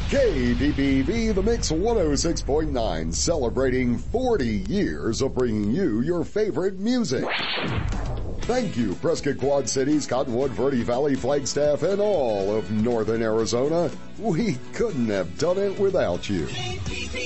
KPPV The Mix 106.9, celebrating 40 years of bringing you your favorite music. Thank you, Prescott Quad Cities, Cottonwood, Verde Valley, Flagstaff, and all of northern Arizona. We couldn't have done it without you.